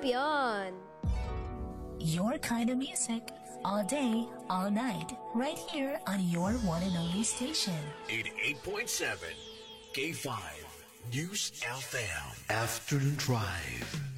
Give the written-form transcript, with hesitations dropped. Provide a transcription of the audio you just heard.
champion. Your kind of music, all day, all night, right here on your one and only station. 88.7 K5 News FM. Afternoon Drive.